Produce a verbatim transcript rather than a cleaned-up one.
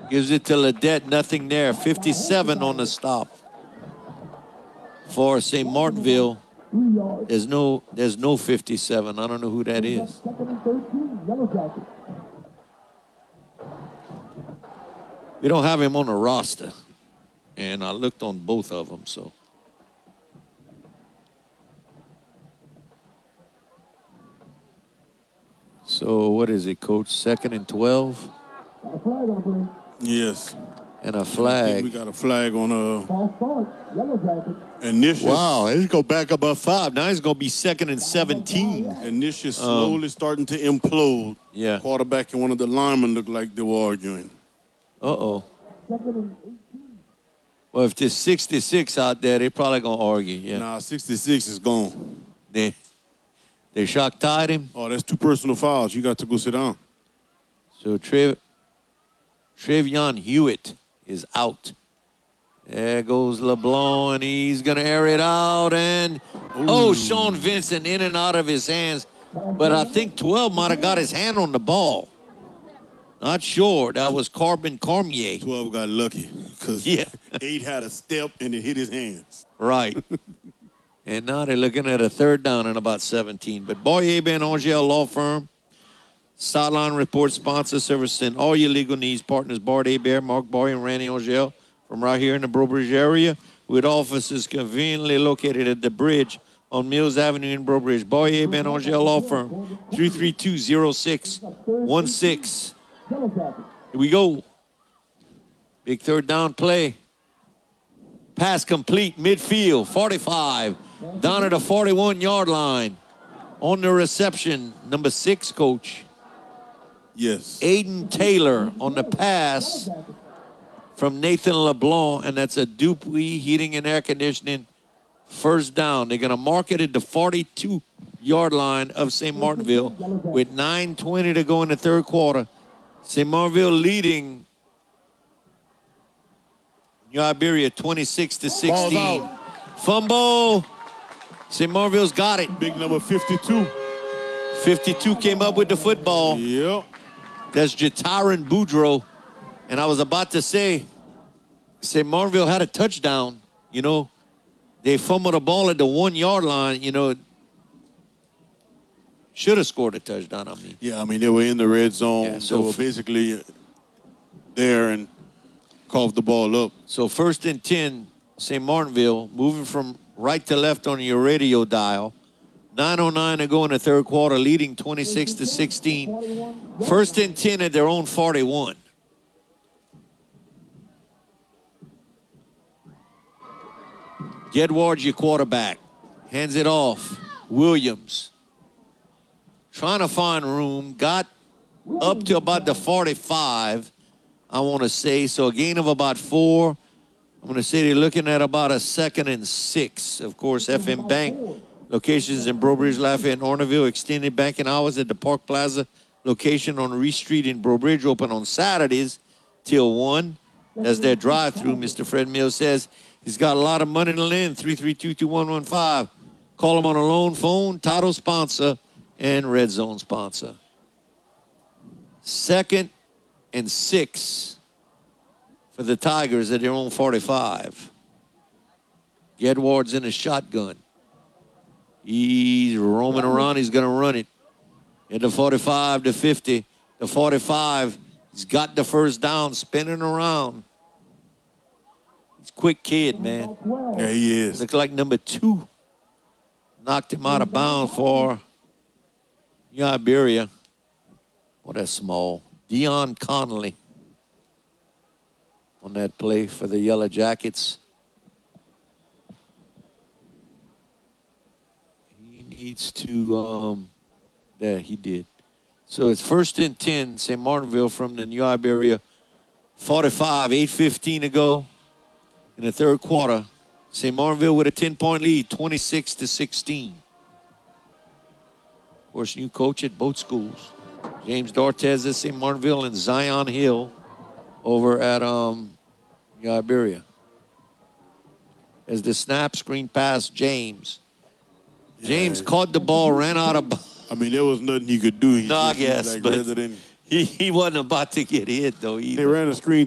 Gives it to Ledet, nothing there. fifty-seven on the stop for Saint Martinville. There's no, there's no fifty-seven. I don't know who that is. We don't have him on the roster. And I looked on both of them, so. So what is it, Coach? Second and twelve? Yes. And a flag. We got a flag on uh, Ignatius. Wow, he's going to back up by five. Now he's going to be second and seventeen. Ignatius slowly um, starting to implode. Yeah. Quarterback and one of the linemen looked like they were arguing. Uh-oh. Well, if there's sixty-six out there, they're probably going to argue. Yeah. Nah, sixty-six is gone. They, they shock tied him. Oh, that's two personal fouls. You got to go sit down. So Trev, Trevion Hewitt is out. There goes LeBlanc, and he's going to air it out. And, Ooh. oh, Sean Vincent in and out of his hands. But I think twelve might have got his hand on the ball. Not sure. That was Carbon Cormier. twelve got lucky because yeah. eight had a step and it hit his hands. Right. And now they're looking at a third down and about seventeen. But Boyer Ben Angel Law Firm, Sideline Report sponsor, servicing all your legal needs. Partners Bart Hebert, Mark Boyer, and Randy Angel from right here in the Breaux Bridge area, with offices conveniently located at the bridge on Mills Avenue in Breaux Bridge. Boyer Ben Angel Law Firm, three three two, zero six one six. Here we go. Big third down play. Pass complete, midfield, forty-five. Down at the forty-one-yard line. On the reception, number six, Coach. Yes. Aiden Taylor on the pass from Nathan LeBlanc, and that's a Dupuis Heating and Air Conditioning first down. They're going to mark it at the forty-two-yard line of Saint Martinville with nine twenty to go in the third quarter. Saint Martinville leading New Iberia twenty-six to sixteen. Fumble. Saint Martinville's got it. Big number fifty-two. fifty-two came up with the football. Yep. That's Jatarin Boudreaux. And I was about to say, Saint Martinville had a touchdown. You know, they fumbled the ball at the one-yard line. You know, should have scored a touchdown, I mean. Yeah, I mean, they were in the red zone. Yeah, so they were basically there and coughed the ball up. So first and ten, Saint Martinville, moving from right to left on your radio dial. nine oh nine to go in the third quarter, leading twenty-six to sixteen. First and ten at their own forty-one. Gedward, your quarterback, hands it off. Williams trying to find room, got up to about the forty-five, I want to say. So a gain of about four. I'm going to say they're looking at about a second and six. Of course, F M Bank locations in Breaux Bridge, Lafayette, and Ornerville. Extended banking hours at the Park Plaza location on Reese Street in Breaux Bridge. Open on Saturdays till one. As their drive-through, Mister Fred Mills says he's got a lot of money to lend. three three two, two one one five. Call him on a loan phone. Title sponsor and Red Zone sponsor. Second and six for the Tigers at their own forty-five. Gedward's in a shotgun. He's roaming around. He's going to run it. At the forty-five, the fifty, the forty-five. He's got the first down, spinning around. He's a quick kid, man. Yeah, he is. Looks like number two knocked him out of bounds for New Iberia. Oh, that's small. Dion Connolly on that play for the Yellow Jackets. He needs to, um, there, he did. So it's first and ten, Saint Martinville from the New Iberia. forty-five, eight fifteen to go in the third quarter. Saint Martinville with a ten-point lead, twenty-six to sixteen. Of course, new coach at both schools. James Dortez at Saint Martinville and Zion Hill over at um, New Iberia. As the snap, screen pass, James. James yeah. caught the ball, ran out of. I mean, there was nothing he could do. He no, I guess, like but than... he, he wasn't about to get hit, though, either. They ran a screen